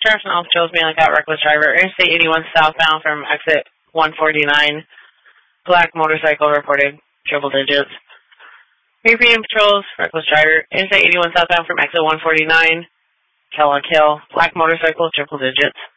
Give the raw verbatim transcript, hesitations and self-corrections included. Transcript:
Traffic officials mainly got reckless driver. Interstate eighty-one southbound from exit one forty-nine. Black motorcycle reported triple digits. three p.m. patrols, reckless driver. Interstate eighty-one southbound from exit one forty-nine. Kellogg Hill. Black motorcycle, triple digits.